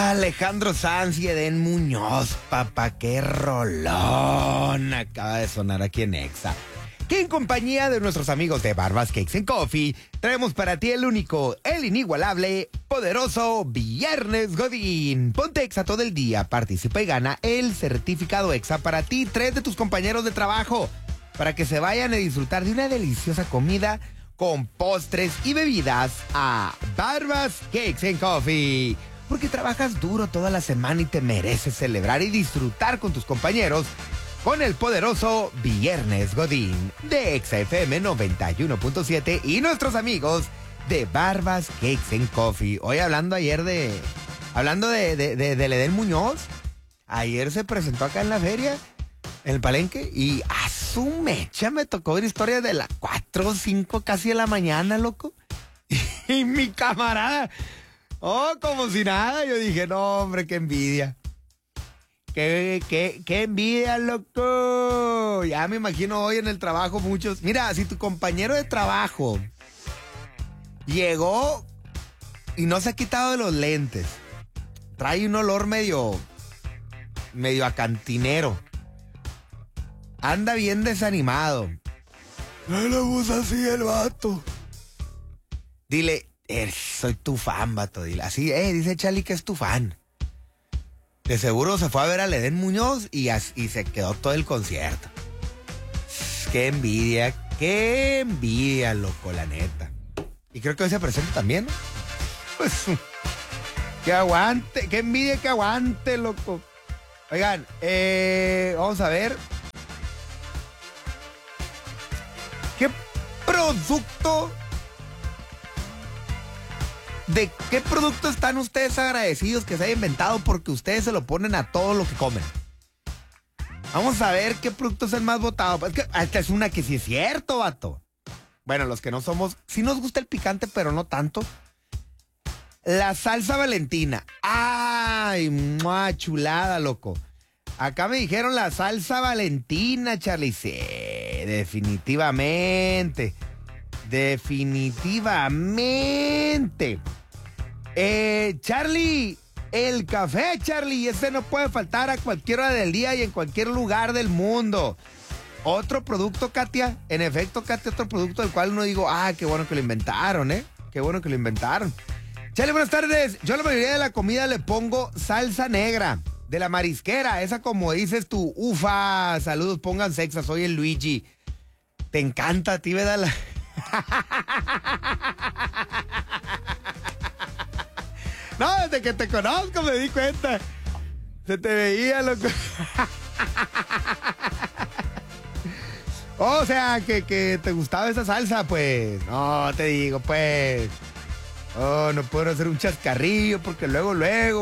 Alejandro Sanz y Edén Muñoz, papá, qué rolón acaba de sonar aquí en Exa. Que en compañía de nuestros amigos de Barbas Cakes and Coffee, traemos para ti el único, el inigualable, poderoso Viernes Godín. Ponte Exa todo el día, participa y gana el certificado Exa para ti, 3 de tus compañeros de trabajo, para que se vayan a disfrutar de una deliciosa comida con postres y bebidas a Barbas Cakes and Coffee. Porque trabajas duro toda la semana y te mereces celebrar y disfrutar con tus compañeros con el poderoso Viernes Godín de Exa FM 91.7 y nuestros amigos de Barbas Cakes and Coffee. Hoy hablando de Edén Muñoz, ayer se presentó acá en la feria, en el Palenque, y a su mecha me tocó ver historias de las 4 o 5 casi de la mañana, loco. Y mi camarada, como si nada, yo dije, no, hombre, qué envidia. Qué envidia, loco. Ya me imagino hoy en el trabajo muchos. Mira, si tu compañero de trabajo llegó y no se ha quitado de los lentes, trae un olor medio a cantinero, anda bien desanimado, no le gusta así el vato, dile, soy tu fan, vato, dile así, dice Charlie que es tu fan. De seguro se fue a ver a Edén Muñoz y se quedó todo el concierto. Qué envidia, loco, la neta. Y creo que hoy se presenta también, ¿no? Pues, que aguante, qué envidia que aguante, loco. Oigan, vamos a ver. ¿De qué producto están ustedes agradecidos que se haya inventado porque ustedes se lo ponen a todo lo que comen? Vamos a ver qué producto es el más votado. Es que esta es una que sí es cierto, vato. Bueno, los que no somos, sí nos gusta el picante, pero no tanto. La salsa Valentina. ¡Ay, chulada, loco! Acá me dijeron la salsa Valentina, Charlie. Sí, definitivamente. Charlie, el café, Charlie, ese no puede faltar a cualquier hora del día y en cualquier lugar del mundo. Otro producto, Katia, en efecto, Katia, otro producto del cual uno digo, qué bueno que lo inventaron, qué bueno que lo inventaron. Charlie, buenas tardes. Yo a la mayoría de la comida le pongo salsa negra, de la marisquera, esa como dices tú, ufa, saludos, pongan Exa, soy el Luigi. Te encanta a ti, ¿verdad? No, desde que te conozco me di cuenta. Se te veía, loco. O sea, que te gustaba esa salsa, pues. No, te digo, pues. No puedo hacer un chascarrillo porque luego.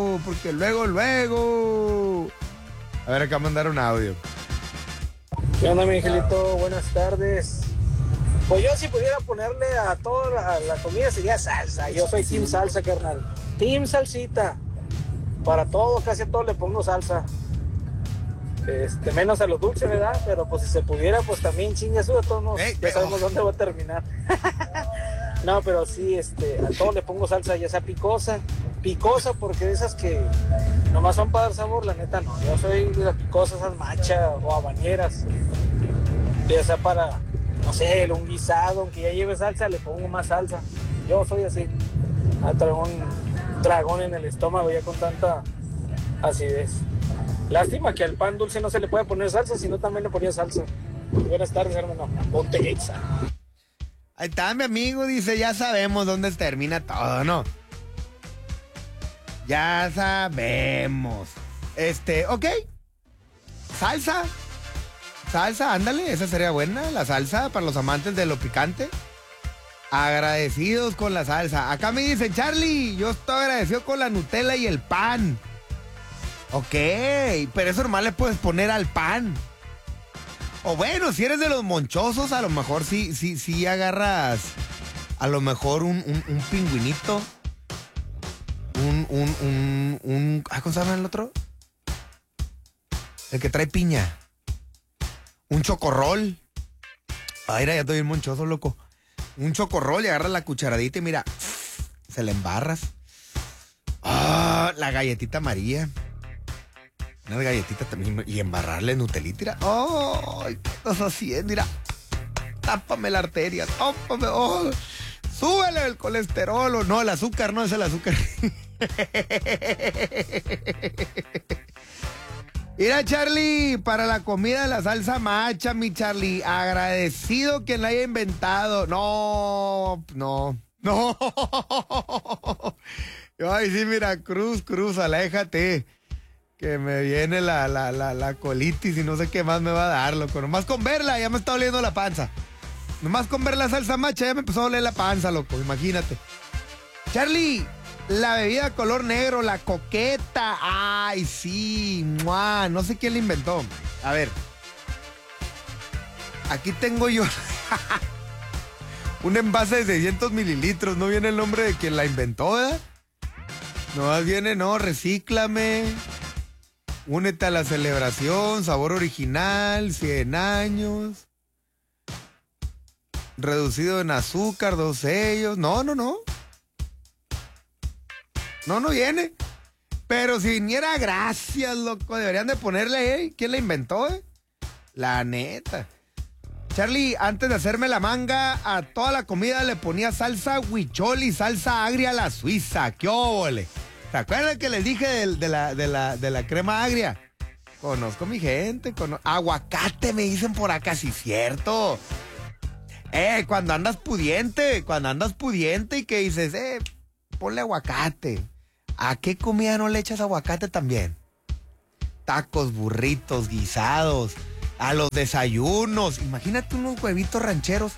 A ver, acá mandar un audio. ¿Qué onda, mi angelito? Buenas tardes. Pues yo si pudiera ponerle a toda la comida sería salsa. Yo soy team salsa, carnal. Team salsita. Para todo, casi a todo le pongo salsa. Menos a los dulces, ¿verdad? Pero pues si se pudiera, pues también chinga eso de todos modos. Ya sabemos dónde va a terminar. No, pero sí, a todo le pongo salsa, ya sea picosa. Picosa porque de esas que nomás son para dar sabor, la neta no. Yo soy de las picosas, esas machas o habaneras. Ya sea para, no sé, un guisado, aunque ya lleve salsa, le pongo más salsa. Yo soy así. Traigo un dragón en el estómago ya con tanta acidez. Lástima que al pan dulce no se le puede poner salsa, sino también le ponía salsa. Buenas tardes, hermano. Ponte Exa. Ahí está, mi amigo, dice, ya sabemos dónde termina todo, ¿no? Ya sabemos. Ok. Salsa, ándale, esa sería buena, la salsa para los amantes de lo picante. Agradecidos con la salsa. Acá me dicen, Charlie, yo estoy agradecido con la Nutella y el pan. Ok, pero eso normal le puedes poner al pan. O bueno, si eres de los monchosos, a lo mejor sí agarras a lo mejor un pingüinito. ¿Cómo se llama el otro? El que trae piña. Un chocorrol. Ay, ya estoy bien monchoso, loco. Un chocorrol y agarras la cucharadita y mira, se le embarras. la galletita María. Unas galletitas también. Y embarrarle Nutelita. ¡Oh! ¿Qué estás haciendo? Mira. Tápame la arteria. Tápame. ¡Oh! Súbele el colesterol. O no, el azúcar, no es el azúcar. Mira, Charlie, para la comida de la salsa macha, mi Charlie, agradecido quien la haya inventado. No. Ay, sí, mira, Cruz, aléjate. Que me viene la colitis y no sé qué más me va a dar, loco. Nomás con verla ya me está doliendo la panza. Nomás con ver la salsa macha ya me empezó a doler la panza, loco, imagínate. Charlie, la bebida color negro, la coqueta. Ay, sí, ¡mua! No sé quién la inventó. A ver. Aquí tengo yo un envase de 600 mililitros. No viene el nombre de quien la inventó, ¿eh? No, viene, no, recíclame. Únete a la celebración, sabor original, 100 años. Reducido en azúcar, 2 sellos. No. No viene. Pero si viniera, gracias, loco. Deberían de ponerle, ¿quién la inventó, La neta. Charlie, antes de hacerme la manga, a toda la comida le ponía salsa huichol y salsa agria a la suiza. ¡Qué óvole! ¿Te acuerdan que les dije de la crema agria? Conozco mi gente. Aguacate me dicen por acá, sí, cierto. Cuando andas pudiente y que dices, ponle aguacate. ¿A qué comida no le echas aguacate también? Tacos, burritos, guisados, a los desayunos. Imagínate unos huevitos rancheros.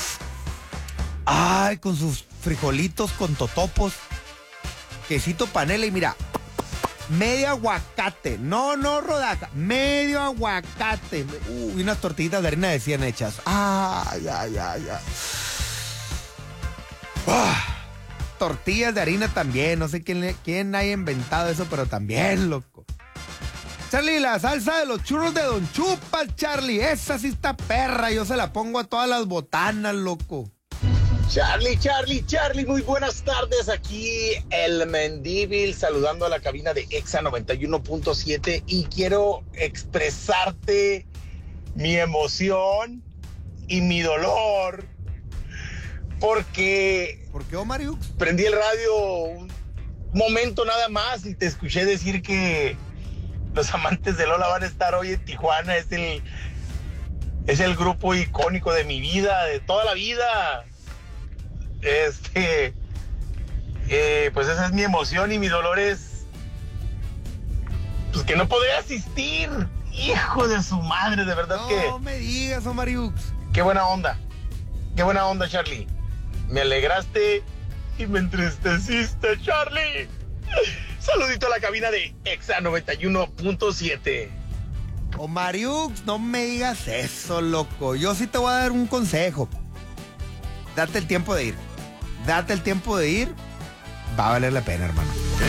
Ay, con sus frijolitos con totopos. Quesito panela y mira, medio aguacate. No rodaja, medio aguacate. Y unas tortillitas de harina de 100 hechas. Ay. Tortillas de harina también. No sé quién haya inventado eso, pero también, loco. Charlie, la salsa de los churros de Don Chupas, Charlie. Esa sí está perra. Yo se la pongo a todas las botanas, loco. Charlie, muy buenas tardes. Aquí el Mendívil saludando a la cabina de Exa 91.7 y quiero expresarte mi emoción y mi dolor porque... ¿Por qué, Omariux? Prendí el radio un momento nada más y te escuché decir que los amantes de Lola van a estar hoy en Tijuana. Es el grupo icónico de mi vida, de toda la vida. Pues esa es mi emoción y mi dolor es pues que no podré asistir. Hijo de su madre, de verdad que... No me digas, Omariux. Qué buena onda, Charlie. Me alegraste y me entristeciste, Charlie. Saludito a la cabina de Exa 91.7. Omariux, no me digas eso, loco. Yo sí te voy a dar un consejo. Date el tiempo de ir. Va a valer la pena, hermano.